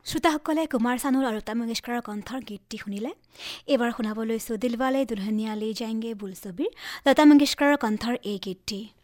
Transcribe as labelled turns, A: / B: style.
A: শ্ৰোতাসকলে কুমাৰ চানুৰ আৰু লতা মংগেশকাৰৰ কণ্ঠৰ গীতটি শুনিলে। এইবাৰ শুনাব লৈছোঁ দিলৱালে দুলহনিয়া লে যায়েংগে বুল ছবিৰ লতা মংগেশকাৰৰ কণ্ঠৰ এই গীতটি।